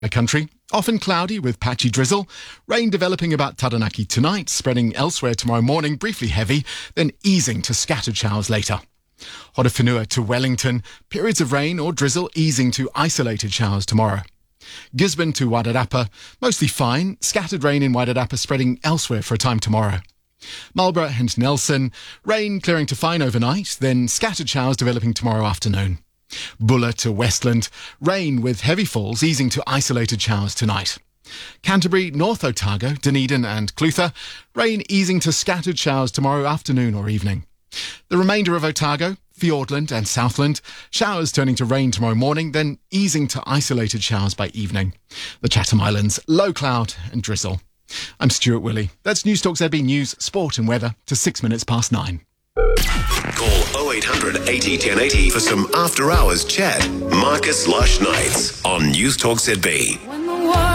Country, often cloudy with patchy drizzle. Rain developing about Taranaki tonight, spreading elsewhere tomorrow morning, briefly heavy, then easing to scattered showers later. Horowhenua to Wellington, periods of rain or drizzle easing to isolated showers tomorrow. Gisborne to Wairarapa, mostly fine, scattered rain in Wairarapa spreading elsewhere for a time tomorrow. Marlborough and Nelson, rain clearing to fine overnight, then scattered showers developing tomorrow afternoon. Buller to Westland, rain with heavy falls easing to isolated showers tonight. Canterbury, North Otago, Dunedin and Clutha, rain easing to scattered showers tomorrow afternoon or evening. The remainder of Otago, Fiordland and Southland, showers turning to rain tomorrow morning, then easing to isolated showers by evening. The Chatham Islands, low cloud and drizzle. I'm Stuart Willey. That's Newstalk ZB News, Sport and Weather to 6 minutes past 9. Call 0800 80 1080 for some after-hours chat. Marcus Lush Nights on Newstalk ZB.